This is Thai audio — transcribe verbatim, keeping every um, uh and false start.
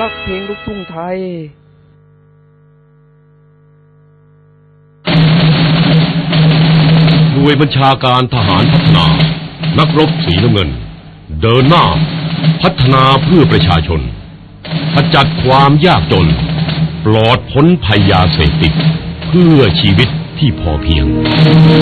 รักเพลงลูกทุ่งไทยหน่วยบัญชาการทหารพัฒนานักรบสีน้ำเงินเดินหน้าพัฒนาเพื่อประชาชนขจัดความยากจนปลอดพ้นภัยยาเสพติดเพื่อชีวิตที่พอเพียง